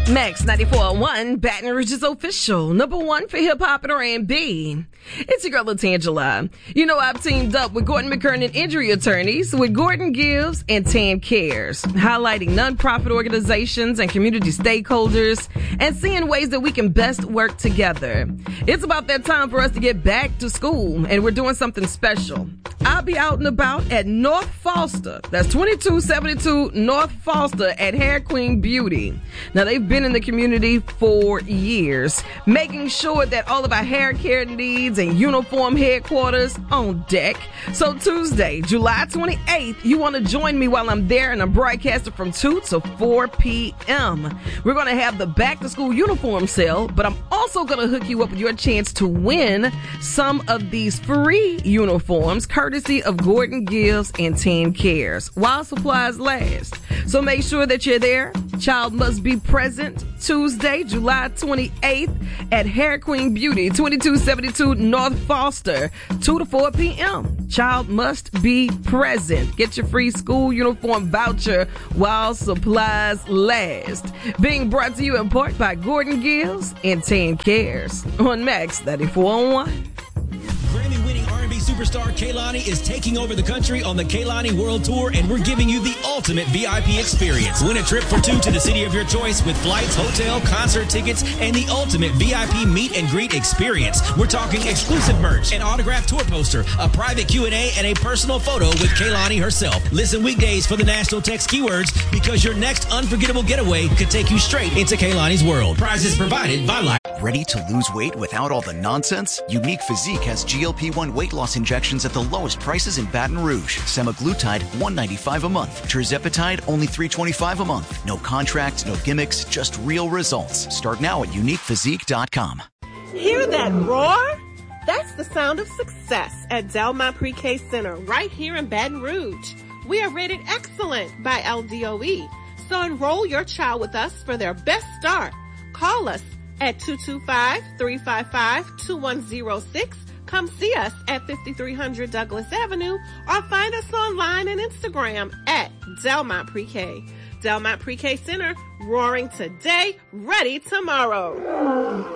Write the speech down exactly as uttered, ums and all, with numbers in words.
Max ninety-four point one, Baton Rouge's official, number one for hip-hop and R and B. It's your girl, LaTangela. You know, I've teamed up with Gordon McKernan Injury Attorneys with Gordon Gives and Tan Cares, highlighting nonprofit organizations and community stakeholders and seeing ways that we can best work together. It's about that time for us to get back to school, and we're doing something special. I'll be out and about at North Foster. That's twenty-two seventy-two North Foster at Hair Queen Beauty. Now, they've been in the community for years, making sure that all of our hair care needs and uniform headquarters on deck. So Tuesday, July twenty-eighth, you want to join me while I'm there, and I'm broadcasting from two to four p.m. We're going to have the back to school uniform sale, but I'm also going to hook you up with your chance to win some of these free uniforms courtesy of Gordon Gives and Tan Cares while supplies last. So make sure that you're there. Child must be present Tuesday, July twenty-eighth at Hair Queen Beauty, twenty-two seventy-two North Foster, two to four p.m. Child must be present. Get your free school uniform voucher while supplies last. Being brought to you in part by Gordon Gives and Tan Cares on Max ninety-four point one. Grammy-winning R and B superstar Kehlani is taking over the country on the Kehlani World Tour, and we're giving you the ultimate V I P experience. Win a trip for two to the city of your choice with flights, hotel, concert tickets, and the ultimate V I P meet and greet experience. We're talking exclusive merch, an autographed tour poster, a private Q and A, and a personal photo with Kehlani herself. Listen weekdays for the national text keywords, because your next unforgettable getaway could take you straight into Kehlani's world. Prizes provided by Life. Ready to lose weight without all the nonsense? Unique Physique has G L P one weight loss injections at the lowest prices in Baton Rouge. Semaglutide, one ninety-five a month. Tirzepatide, only three twenty-five a month. No contracts, no gimmicks, just real results. Start now at unique physique dot com. Hear that roar? That's the sound of success at Delmont Pre-K Center right here in Baton Rouge. We are rated excellent by L D O E, so enroll your child with us for their best start. Call us at two two five, three five five, two one zero six. Come see us at fifty-three hundred Douglas Avenue, or find us online and Instagram at Delmont Pre-K. Delmont Pre-K Center, roaring today, ready tomorrow.